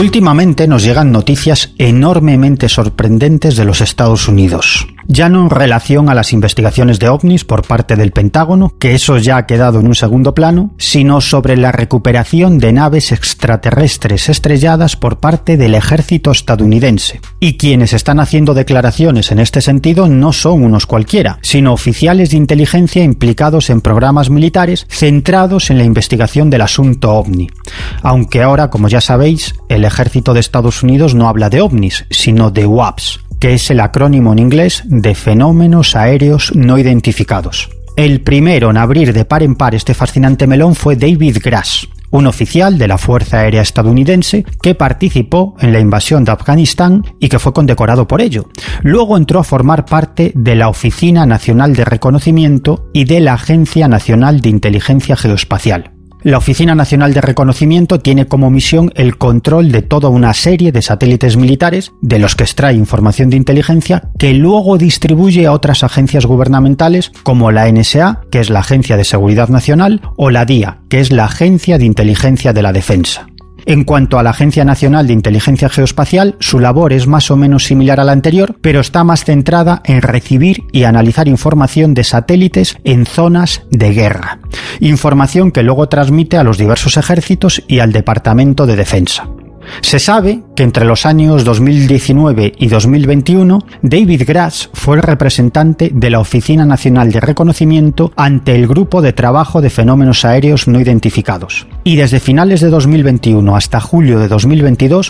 Últimamente nos llegan noticias enormemente sorprendentes de los Estados Unidos. Ya no en relación a las investigaciones de ovnis por parte del Pentágono, que eso ya ha quedado en un segundo plano, sino sobre la recuperación de naves extraterrestres estrelladas por parte del ejército estadounidense. Y quienes están haciendo declaraciones en este sentido no son unos cualquiera, sino oficiales de inteligencia implicados en programas militares centrados en la investigación del asunto ovni. Aunque ahora, como ya sabéis, el ejército de Estados Unidos no habla de ovnis, sino de UAPs, que es el acrónimo en inglés de fenómenos aéreos no identificados. El primero en abrir de par en par este fascinante melón fue David Grush, un oficial de la Fuerza Aérea estadounidense que participó en la invasión de Afganistán y que fue condecorado por ello. Luego entró a formar parte de la Oficina Nacional de Reconocimiento y de la Agencia Nacional de Inteligencia Geoespacial. La Oficina Nacional de Reconocimiento tiene como misión el control de toda una serie de satélites militares de los que extrae información de inteligencia que luego distribuye a otras agencias gubernamentales como la NSA, que es la Agencia de Seguridad Nacional, o la DIA, que es la Agencia de Inteligencia de la Defensa. En cuanto a la Agencia Nacional de Inteligencia Geoespacial, su labor es más o menos similar a la anterior, pero está más centrada en recibir y analizar información de satélites en zonas de guerra. Información que luego transmite a los diversos ejércitos y al Departamento de Defensa. Se sabe que entre los años 2019 y 2021, David Grush fue el representante de la Oficina Nacional de Reconocimiento ante el Grupo de Trabajo de Fenómenos Aéreos No Identificados. Y desde finales de 2021 hasta julio de 2022